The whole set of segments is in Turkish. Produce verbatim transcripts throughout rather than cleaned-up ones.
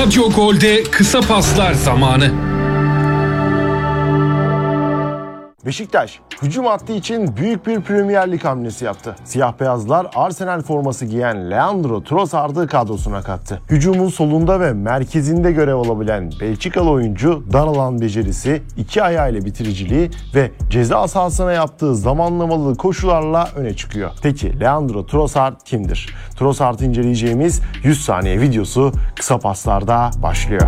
Radyo Gol'de kısa paslar zamanı. Beşiktaş hücum hattı için büyük bir Premier Lig hamlesi yaptı. Siyah beyazlar Arsenal forması giyen Leandro Trossard'ı kadrosuna kattı. Hücumun solunda ve merkezinde görev alabilen Belçikalı oyuncu dar alan becerisi, iki ayağıyla bitiriciliği ve ceza sahasına yaptığı zamanlamalı koşularla öne çıkıyor. Peki Leandro Trossard kimdir? Trossard'ı inceleyeceğimiz yüz saniye videosu kısa paslarda başlıyor.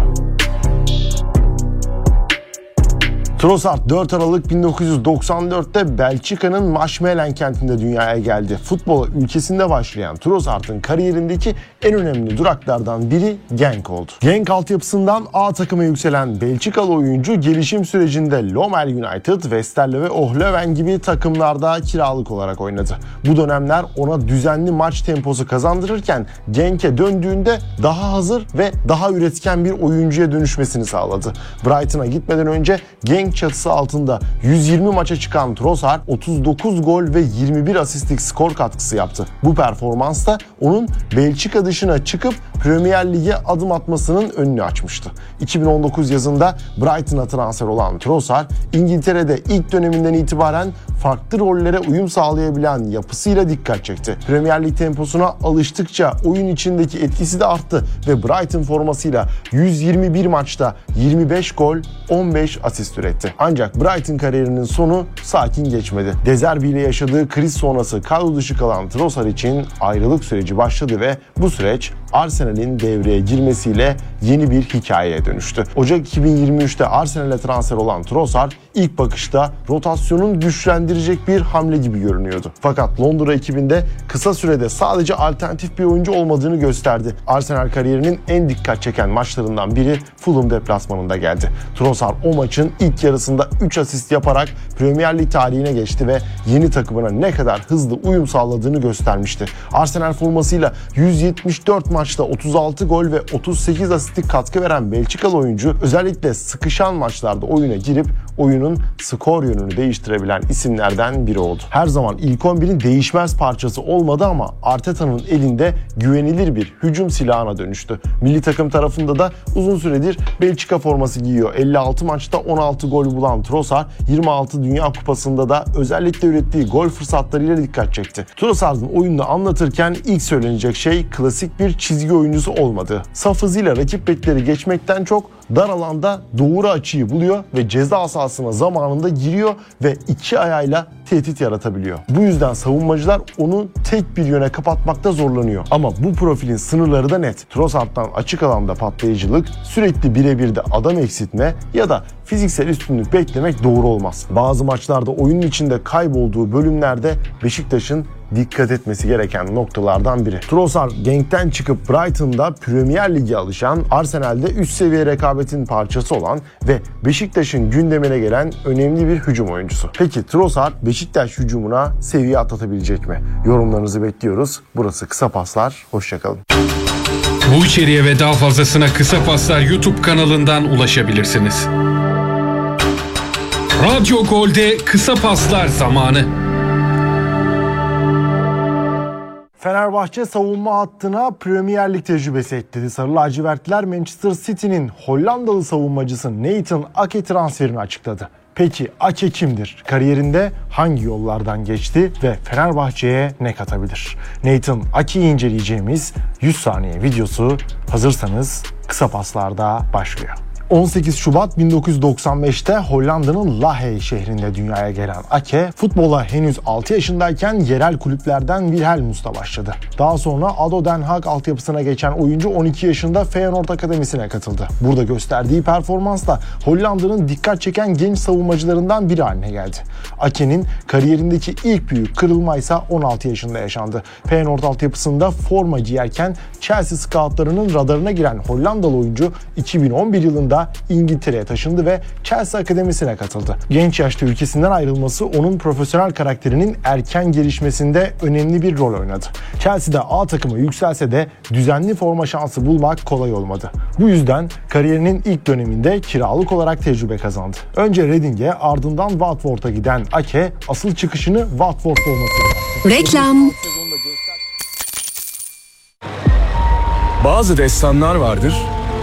Trossard dört Aralık bin dokuz yüz doksan dörtte Belçika'nın Maasmechelen kentinde dünyaya geldi. Futbola ülkesinde başlayan Trossard'ın kariyerindeki en önemli duraklardan biri Genk oldu. Genk altyapısından A takıma yükselen Belçikalı oyuncu gelişim sürecinde Lommel United, Westerlo ve Ohlöven gibi takımlarda kiralık olarak oynadı. Bu dönemler ona düzenli maç temposu kazandırırken Genk'e döndüğünde daha hazır ve daha üretken bir oyuncuya dönüşmesini sağladı. Brighton'a gitmeden önce Genk çatısı altında yüz yirmi maça çıkan Trossard otuz dokuz gol ve yirmi bir asistlik skor katkısı yaptı. Bu performans da onun Belçika dışına çıkıp Premier Lig'e adım atmasının önünü açmıştı. iki bin on dokuz yazında Brighton'a transfer olan Trossard, İngiltere'de ilk döneminden itibaren farklı rollere uyum sağlayabilen yapısıyla dikkat çekti. Premier Lig temposuna alıştıkça oyun içindeki etkisi de arttı ve Brighton formasıyla yüz yirmi bir maçta yirmi beş gol, on beş asist üretti. Ancak Brighton kariyerinin sonu sakin geçmedi. De Zerbi ile yaşadığı kriz sonrası kadro dışı kalan Trossard için ayrılık süreci başladı ve bu süreç Arsenal'in devreye girmesiyle yeni bir hikayeye dönüştü. Ocak iki bin yirmi üçte Arsenal'e transfer olan Trossard ilk bakışta rotasyonun güçlendirecek bir hamle gibi görünüyordu. Fakat Londra ekibinde kısa sürede sadece alternatif bir oyuncu olmadığını gösterdi. Arsenal kariyerinin en dikkat çeken maçlarından biri Fulham deplasmanında geldi. Trossard o maçın ilk yarısında üç asist yaparak Premier Lig tarihine geçti ve yeni takımına ne kadar hızlı uyum sağladığını göstermişti. Arsenal formasıyla yüz yetmiş dört maçta otuz altı gol ve otuz sekiz asistlik katkı veren Belçikalı oyuncu özellikle sıkışan maçlarda oyuna girip oyunun skor yönünü değiştirebilen isimlerden biri oldu. Her zaman ilk on birin değişmez parçası olmadı ama Arteta'nın elinde güvenilir bir hücum silahına dönüştü. Milli takım tarafında da uzun süredir Belçika forması giyiyor. elli altı maçta on altı gol bulan Trossard yirmi altı Dünya Kupası'nda da özellikle ürettiği gol fırsatlarıyla dikkat çekti. Trossard'ın oyununu anlatırken ilk söylenecek şey klasik bir çizgi oyuncusu olmadığı. Saf hızıyla rakip bekleri geçmekten çok dar alanda doğru açıyı buluyor ve ceza sahasına zamanında giriyor ve iki ayağıyla tehdit yaratabiliyor. Bu yüzden savunmacılar onu tek bir yöne kapatmakta zorlanıyor. Ama bu profilin sınırları da net. Trossard'dan açık alanda patlayıcılık, sürekli birebir de adam eksiltme ya da fiziksel üstünlük beklemek doğru olmaz. Bazı maçlarda oyunun içinde kaybolduğu bölümlerde Beşiktaş'ın dikkat etmesi gereken noktalardan biri. Trossard Genk'ten çıkıp Brighton'da Premier Lig'e alışan, Arsenal'de üst seviye rekabetin parçası olan ve Beşiktaş'ın gündemine gelen önemli bir hücum oyuncusu. Peki Trossard Beşiktaş hücumuna seviye atlatabilecek mi? Yorumlarınızı bekliyoruz. Burası Kısa Paslar. Hoşça kalın. Bu içeriğe ve daha fazlasına Kısa Paslar YouTube kanalından ulaşabilirsiniz. Radyo Gol'de Kısa Paslar zamanı. Fenerbahçe savunma hattına Premier Lig tecrübesi ekledi. Sarı lacivertliler Manchester City'nin Hollandalı savunmacısı Nathan Ake transferini açıkladı. Peki Ake kimdir? Kariyerinde hangi yollardan geçti ve Fenerbahçe'ye ne katabilir? Nathan Ake'yi inceleyeceğimiz yüz saniye videosu hazırsanız Kısa Paslar'da başlıyor. on sekiz Şubat bin dokuz yüz doksan beşte Hollanda'nın Lahey şehrinde dünyaya gelen Ake, futbola henüz altı yaşındayken yerel kulüplerden Wilhelmus'ta başladı. Daha sonra A D O Den Haag altyapısına geçen oyuncu on iki yaşında Feyenoord Akademisi'ne katıldı. Burada gösterdiği performansla Hollanda'nın dikkat çeken genç savunmacılarından biri haline geldi. Ake'nin kariyerindeki ilk büyük kırılma ise on altı yaşında yaşandı. Feyenoord altyapısında forma giyerken Chelsea scoutlarının radarına giren Hollandalı oyuncu iki bin on bir yılında İngiltere'ye taşındı ve Chelsea Akademisi'ne katıldı. Genç yaşta ülkesinden ayrılması onun profesyonel karakterinin erken gelişmesinde önemli bir rol oynadı. Chelsea'de A takıma yükselse de düzenli forma şansı bulmak kolay olmadı. Bu yüzden kariyerinin ilk döneminde kiralık olarak tecrübe kazandı. Önce Reading'e, ardından Watford'a giden Ake asıl çıkışını Watford formasıyla yaptı. Reklam. Bazı destanlar vardır,